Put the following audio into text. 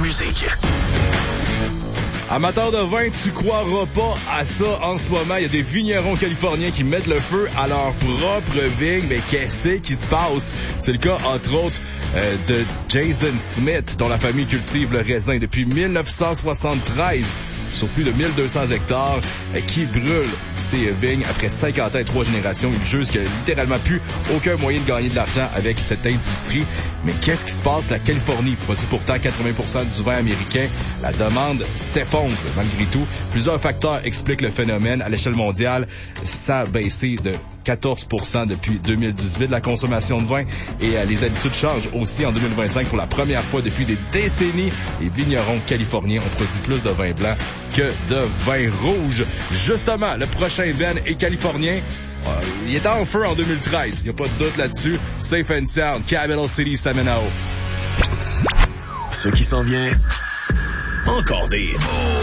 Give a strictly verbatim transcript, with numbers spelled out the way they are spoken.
musique. Amateur de vin, tu croiras pas à ça en ce moment. Il y a des vignerons californiens qui mettent le feu à leur propre vigne. Mais qu'est-ce qui se passe? C'est le cas, entre autres, euh, de Jason Smith, dont la famille cultive le raisin depuis dix-neuf cent soixante-treize. Sur plus de mille deux cents hectares, euh, qui brûlent ces vignes après cinquante ans et trois générations. Il juge qu'il n'y a littéralement plus aucun moyen de gagner de l'argent avec cette industrie. Mais qu'est-ce qui se passe? La Californie produit pourtant quatre-vingts pour cent du vin américain. La demande s'effondre malgré tout. Plusieurs facteurs expliquent le phénomène. À l'échelle mondiale, ça a baissé de quatorze pour cent depuis deux mille dix-huit, la consommation de vin. Et euh, les habitudes changent aussi en deux mille vingt-cinq. Pour la première fois depuis des décennies, les vignerons californiens ont produit plus de vin blanc que de vin rouge. Justement, le prochain Ben est californien. Euh, il était en feu en deux mille treize. Il n'y a pas de doute là-dessus. Safe and Sound, Capital City, Seminole. Ce qui s'en vient, encore des hits.